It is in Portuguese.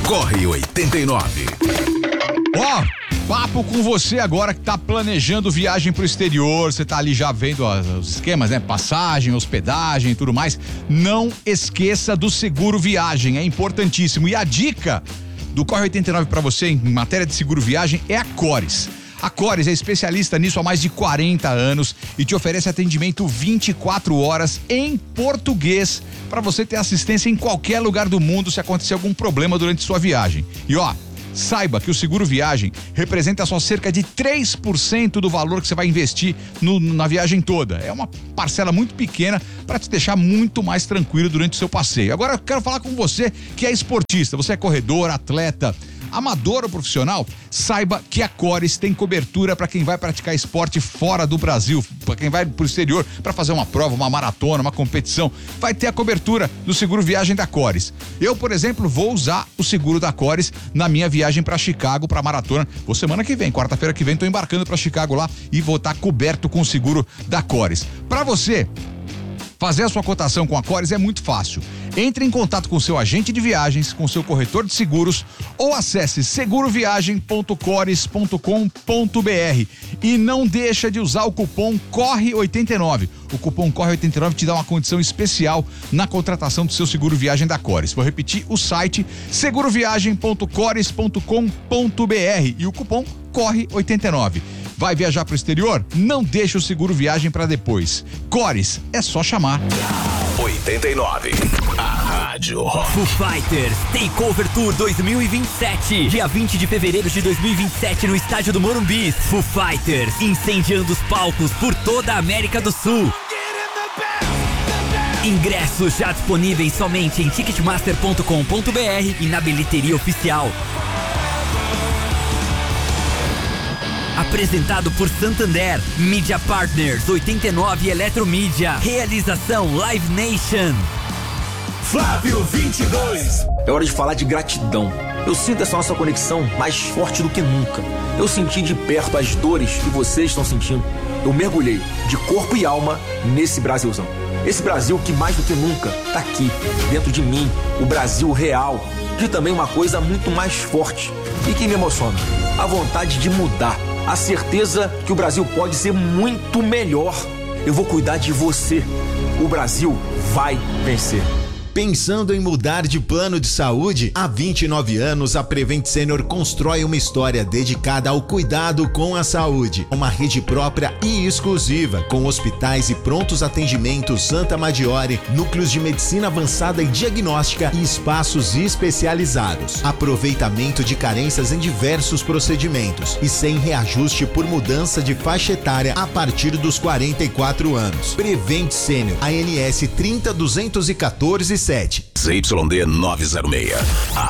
Corre 89. Ó, papo com você agora que tá planejando viagem pro exterior, você tá ali já vendo os esquemas, né? Passagem, hospedagem e tudo mais. Não esqueça do seguro viagem, é importantíssimo. E a dica do Corre 89 para você em matéria de seguro viagem é a Cores. A Cores é especialista nisso há mais de 40 anos e te oferece atendimento 24 horas em português para você ter assistência em qualquer lugar do mundo se acontecer algum problema durante sua viagem. E ó, saiba que o seguro viagem representa só cerca de 3% do valor que você vai investir na viagem toda. É uma parcela muito pequena para te deixar muito mais tranquilo durante o seu passeio. Agora eu quero falar com você que é esportista, você é corredor, atleta, amador ou profissional, saiba que a Cores tem cobertura para quem vai praticar esporte fora do Brasil, para quem vai pro exterior para fazer uma prova, uma maratona, uma competição, vai ter a cobertura do seguro viagem da Cores. Eu, por exemplo, vou usar o seguro da Cores na minha viagem para Chicago, para maratona. Vou semana que vem, quarta-feira que vem, tô embarcando para Chicago lá e vou estar coberto com o seguro da Cores. Para você fazer a sua cotação com a Cores é muito fácil. Entre em contato com o seu agente de viagens, com o seu corretor de seguros ou acesse seguroviagem.cores.com.br e não deixa de usar o cupom CORRE89. O cupom CORRE89 te dá uma condição especial na contratação do seu seguro viagem da Cores. Vou repetir o site seguroviagem.cores.com.br e o cupom CORRE89. Vai viajar pro exterior? Não deixe o seguro viagem para depois. Cores, é só chamar. 89. A Rádio Rock. Foo Fighters Takeover Tour 2027. Dia 20 de fevereiro de 2027 no estádio do Morumbi. Foo Fighters incendiando os palcos por toda a América do Sul. Ingressos já disponíveis somente em ticketmaster.com.br e na bilheteria oficial. Apresentado por Santander, Media Partners, 89 Eletromídia. Realização Live Nation. Flávio 22. É hora de falar de gratidão. Eu sinto essa nossa conexão mais forte do que nunca. Eu senti de perto as dores que vocês estão sentindo. Eu mergulhei de corpo e alma nesse Brasilzão. Esse Brasil que mais do que nunca tá aqui, dentro de mim, o Brasil real. E também uma coisa muito mais forte e que me emociona: a vontade de mudar. A certeza que o Brasil pode ser muito melhor. Eu vou cuidar de você. O Brasil vai vencer. Pensando em mudar de plano de saúde? Há 29 anos, a Prevent Senior constrói uma história dedicada ao cuidado com a saúde. Uma rede própria e exclusiva, com hospitais e prontos atendimentos Santa Maggiore, núcleos de medicina avançada e diagnóstica e espaços especializados. Aproveitamento de carências em diversos procedimentos e sem reajuste por mudança de faixa etária a partir dos 44 anos. Prevent Senior, ANS 30214 7. ZYD 906. A